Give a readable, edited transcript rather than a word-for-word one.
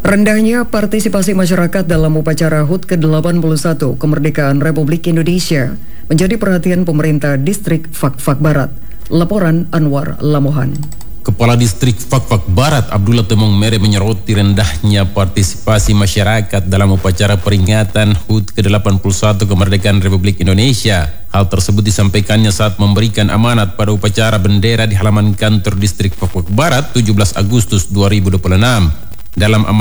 Rendahnya partisipasi masyarakat dalam upacara HUT ke-81 Kemerdekaan Republik Indonesia menjadi perhatian pemerintah Distrik Fak-Fak Barat. Laporan Anwar Lamohan. Kepala Distrik Fak-Fak Barat Abdullah Temong Mere menyoroti rendahnya partisipasi masyarakat dalam upacara peringatan HUT ke-81 Kemerdekaan Republik Indonesia. Hal tersebut disampaikannya saat memberikan amanat pada upacara bendera di halaman kantor Distrik Fak-Fak Barat 17 Agustus 2026. Dalam amanat